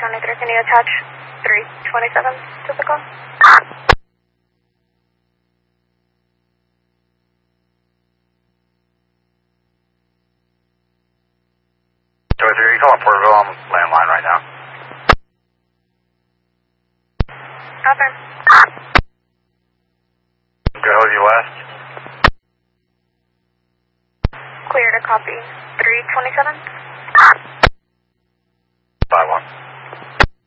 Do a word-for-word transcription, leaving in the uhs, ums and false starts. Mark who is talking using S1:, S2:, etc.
S1: twenty-three, can you attach three twenty-seven to the call?
S2: twenty-three, you calling Porterville? I'm landline right now.
S1: Copy.
S2: Go you west.
S1: Clear to copy three twenty-seven.